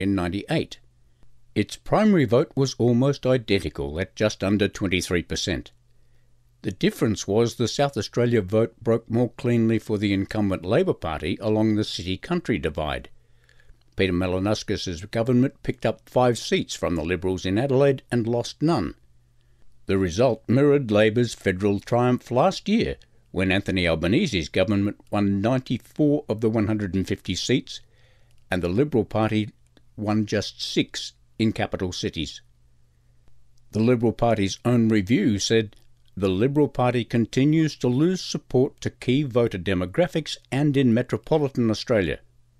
in 98. Its primary vote was almost identical at just under 23%. The difference was the South Australia vote broke more cleanly for the incumbent Labor Party along the city-country divide. Peter Malinauskas' government picked up 5 seats from the Liberals in Adelaide and lost none. The result mirrored Labor's federal triumph last year, when Anthony Albanese's government won 94 of the 150 seats, and the Liberal Party won just 6 in capital cities. The Liberal Party's own review said, "The Liberal Party continues to lose support to key voter demographics and in metropolitan Australia."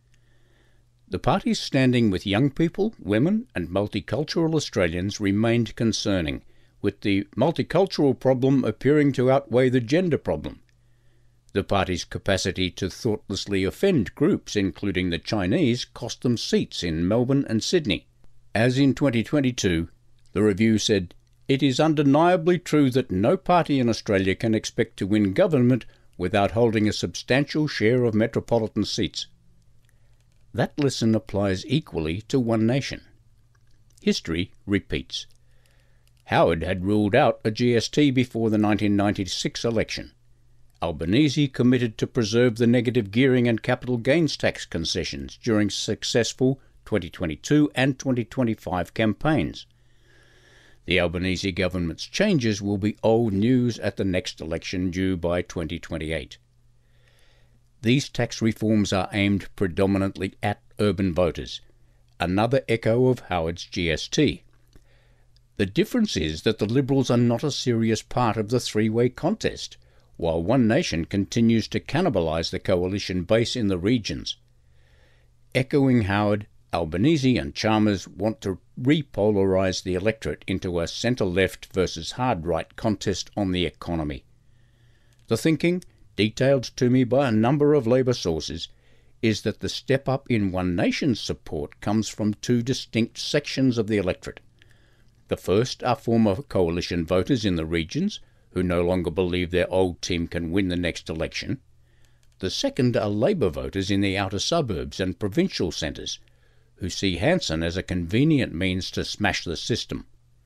The party's standing with young people, women and multicultural Australians remained concerning, with the multicultural problem appearing to outweigh the gender problem. The party's capacity to thoughtlessly offend groups, including the Chinese, cost them seats in Melbourne and Sydney. As in 2022, the review said, "It is undeniably true that no party in Australia can expect to win government without holding a substantial share of metropolitan seats." That lesson applies equally to One Nation. History repeats. Howard had ruled out a GST before the 1996 election. Albanese committed to preserve the negative gearing and capital gains tax concessions during successful 2022 and 2025 campaigns. The Albanese government's changes will be old news at the next election due by 2028. These tax reforms are aimed predominantly at urban voters, another echo of Howard's GST. The difference is that the Liberals are not a serious part of the three-way contest, while One Nation continues to cannibalise the coalition base in the regions. Echoing Howard, Albanese and Chalmers want to repolarise the electorate into a centre-left versus hard-right contest on the economy. The thinking, detailed to me by a number of Labor sources, is that the step-up in One Nation's support comes from 2 distinct sections of the electorate. The first are former coalition voters in the regions, who no longer believe their old team can win the next election. The second are Labor voters in the outer suburbs and provincial centres, who see Hanson as a convenient means to smash the system.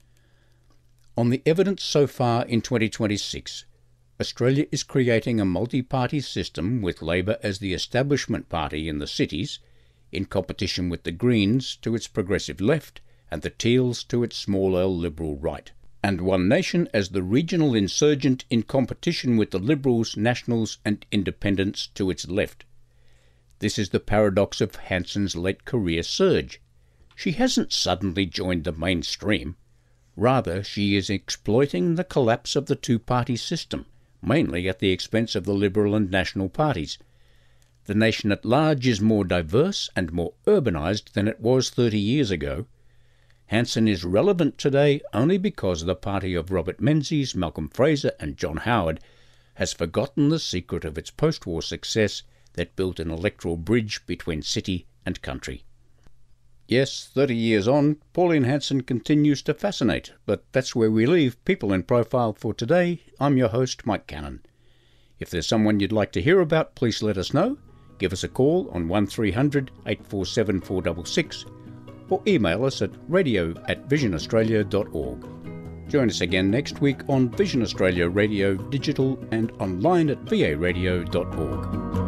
On the evidence so far in 2026, Australia is creating a multi-party system with Labor as the establishment party in the cities, in competition with the Greens to its progressive left and the Teals to its small L Liberal right, and One Nation as the regional insurgent in competition with the Liberals, Nationals and Independents to its left. This is the paradox of Hanson's late career surge. She hasn't suddenly joined the mainstream. Rather, she is exploiting the collapse of the two-party system, mainly at the expense of the Liberal and National parties. The nation at large is more diverse and more urbanised than it was 30 years ago. Hanson is relevant today only because the party of Robert Menzies, Malcolm Fraser and John Howard has forgotten the secret of its post-war success that built an electoral bridge between city and country. Yes, 30 years on, Pauline Hanson continues to fascinate, but that's where we leave People in Profile for today. I'm your host, Mike Cannon. If there's someone you'd like to hear about, please let us know. Give us a call on 1300 847 466 or email us at radio@visionaustralia.org. Join us again next week on Vision Australia Radio, digital and online at varadio.org.